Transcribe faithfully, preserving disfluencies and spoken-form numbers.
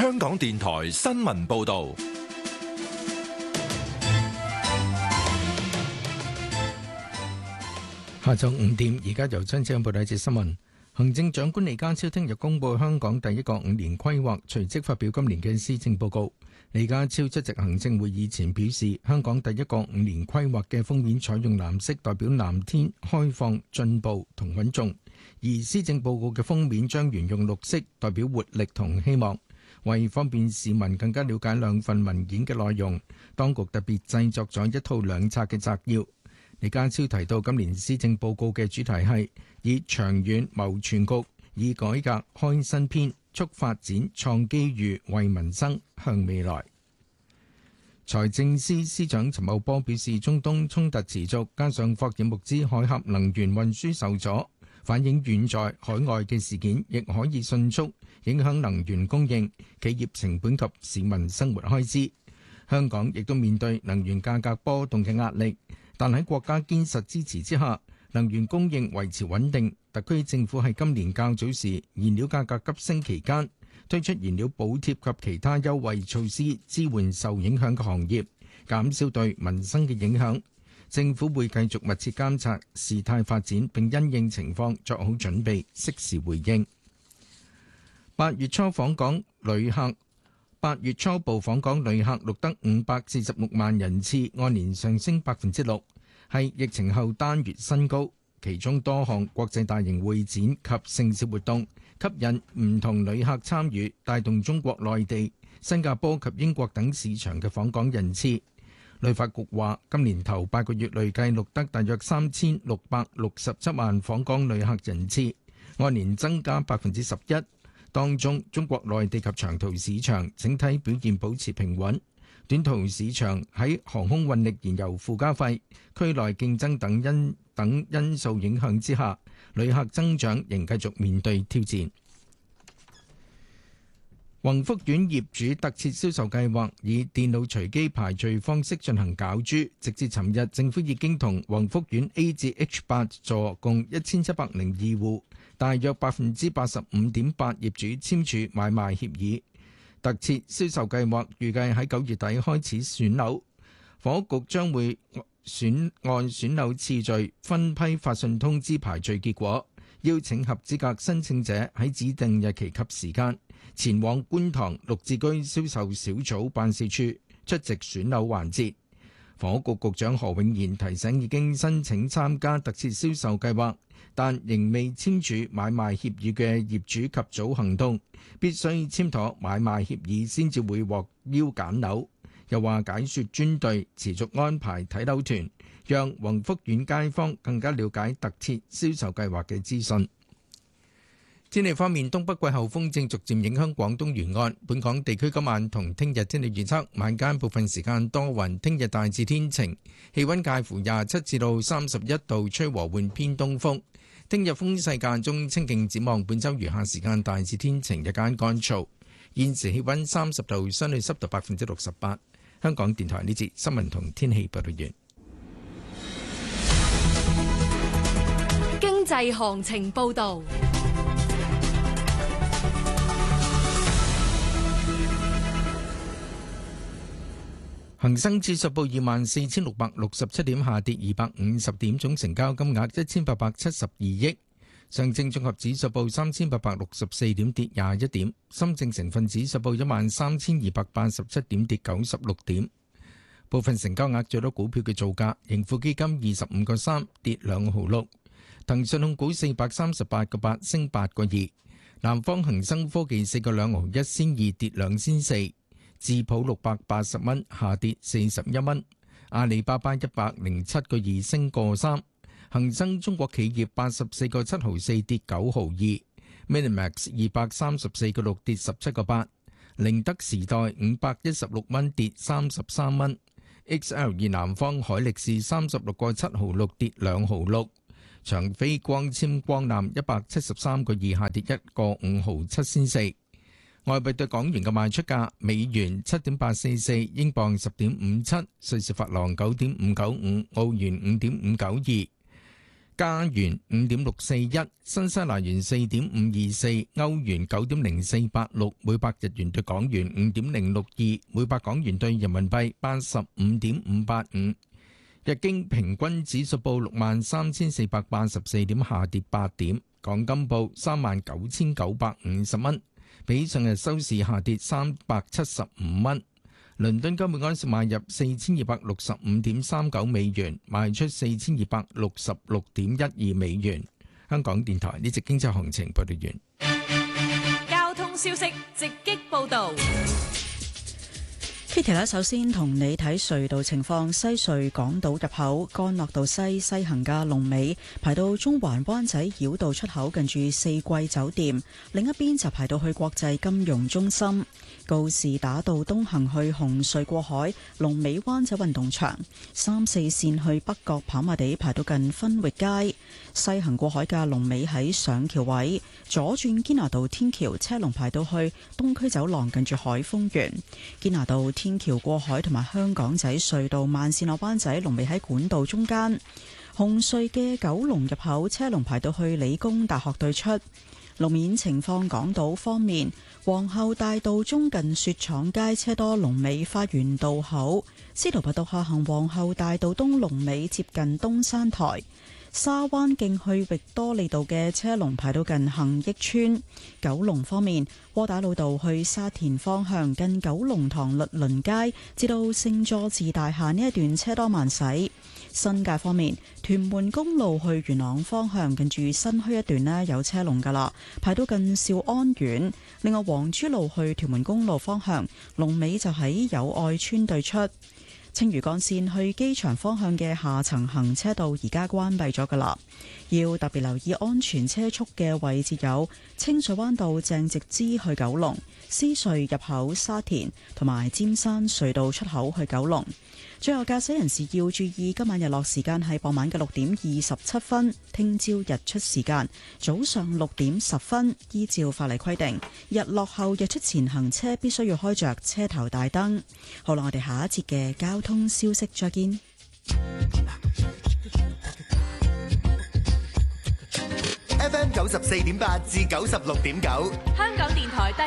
香港電台新聞報道。 下晝五點，而家由張志恩報道一節新聞。行政長官李家超聽日公布香港第一個五年規劃，隨即發表今年嘅施政報告。李家超出席行政會議前表示，香港第一個五年規劃嘅封面採用藍色，代表藍天、開放、進步同穩重；而施政報告嘅封面將沿用綠色，代表活力同希望。為方便市民更加了解兩份文件嘅內容，當局特別製作咗一套兩冊嘅摘要。李家超提到，今年施政報告嘅主題係以長遠謀全局，以改革開新篇，促發展創機遇，為民生向未來。財政司司長陳茂波表示，中東衝突持續，加上霍爾木茲海峽能源運輸受阻，反映遠在海外嘅事件亦可以迅速影響能源供應、企業成本及市民生活開支。香港亦都面對能源價格波動嘅壓力，但喺國家堅實支持之下，能源供應維持穩定。特區政府喺今年較早時燃料價格急升期間，推出燃料補貼及其他優惠措施，支援受影響嘅行業，減少對民生嘅影響。政府會繼續密切監察事態發展，並因應情況作好準備，適時回應。八月初訪港旅客八月初步訪港旅客錄得五百四十六萬人次，按年上升百分之六，係疫情後單月新高。其中多項國際大型會展及盛事活動吸引唔同旅客參與，帶動中國內地、新加坡及英國等市場嘅訪港人次。旅發局話，今年頭八個月累計錄得大約三千六百六十七萬訪港旅客人次，按年增加百分之十一。當中，中國內地及長途市場整體表現保持平穩，短途市場喺航空運力、燃油附加費、區內競爭等因等因素影響之下，旅客增長仍繼續面對挑戰。宏福苑業主特設銷售計劃以電腦隨機排序方式進行攪珠，直至尋日，政府已經同宏福苑 A 至 H 八座共一千七百零二戶，大約百分之八十五點八業主簽署買賣協議。特設銷售計劃預計喺九月底開始選樓，房屋局將會選按選樓次序分批發信通知排序結果，邀請合資格申請者喺指定日期及時間前往觀塘綠置居銷售小組辦事處出席選樓環節。房屋局局長何永賢提醒已經申請參加特設銷售計劃但仍未簽署買賣協議嘅業主及早行動，必須簽妥買賣協議先至會獲邀揀樓。又話解說專隊持續安排睇樓團，讓宏福苑街坊更加了解特設銷售計劃嘅資訊。天氣方面，東北季候風正逐漸影響廣東沿岸。本港地區今晚同聽日天氣預測，晚間部分時間多雲，聽日大致天晴，氣溫介乎廿七至到三十一度，吹和緩偏東風。聽日風勢間中清勁，展望本週餘下時間大致天晴，日間乾燥。現時氣溫三十度，相對濕度百分之六十八。香港電台呢節新聞同天氣報道完。 經濟行情報道。 恒生指數報二萬四千六百六十七點，下跌二百五十點，總成交金額一千八百七十二億。上證綜合指數報三千八百六十四點，跌廿一點。深證成分指數報一萬三千二百八十七點，跌九十六點。部分成交額最多股票嘅造價：盈富基金二十五個三，跌兩毫六；騰訊控股四百三十八個八，升八個二；南方恒生科技四個兩毫一仙二，跌兩仙四；智普六百八十蚊，下跌四十一蚊；阿里巴巴一百零七個二，升個三；恒生中國企業八十四個七毫四，跌九毫二；Minimax 二百三十四個六，跌十七個八；寧德時代五百一十六蚊，跌三十三蚊。X L 二南方海力士三十六個七毫六，跌兩毫六。長飛光纖光纜一百七十三個二，下跌一個五毫七仙四。外幣對港元嘅賣出價：美元七點八四四，英鎊十點五七，瑞士法郎九點五九五，澳元五點五九二， 加元五點六四一，新西蘭元四點五二四，歐元九點零四八六，每百日元對港元五點零六二，每百港元對人民幣八十五點五八五。日經平均指數報六萬三千四百八十四點，下跌八點。港金報三萬九千九百五十蚊，比上日收市下跌三百七十五蚊。倫敦金每盎司買入四千二百六十五點三九美元，賣出四千二百六十六點一二美元。香港電台呢節經濟行情報道完。 交通消息直擊報道。 Kitty 咧，首先同你睇隧道情況。西隧港島入口干諾道西西行嘅龍尾排到中環灣仔繞道出口，近住四季酒店；另一邊就排到去國際金融中心。告士打道東行去紅隧過海，龍尾灣仔運動場；三四線去北角跑馬地排到近分域街。西行過海嘅龍尾喺上橋位，左轉堅拿道天橋車龍排到去東區走廊，近住海豐園。堅拿道天橋過海同埋香港仔隧道慢線落灣仔龍尾喺管道中間。紅隧嘅九龍入口車龍排到去理工大學對出。路面情況，港島方面，皇后大道中近雪廠街車多，龍尾花園道口；司徒拔道下行皇后大道東龍尾接近東山台。沙灣徑去域多利道嘅車龍排到近恒益村。九龍方面，窩打老道去沙田方向近九龍塘律倫街至到聖佐治大廈呢一段車多慢駛。新界方面，屯門公路去元朗方向近住新墟一段呢有車龍噶啦，排到近兆安苑。另外，黃珠路去屯門公路方向龍尾就喺友愛村對出。青嶼幹線去機場方向嘅下層行車道而家關閉咗噶啦，要特別留意安全車速嘅位置有清水灣道鄭直支去九龍、獅隧入口沙田同埋尖山隧道出口去九龍。最後，駕駛人士要注意，今晚日落時間係傍晚嘅六點二十七分，聽朝日出時間早上六點十分。依照法例規定，日落後日出前行車必須要開着車頭大燈。好啦，我哋下一節嘅交通消息再見。 F M 九十四點八至九十六點九， 香港電台。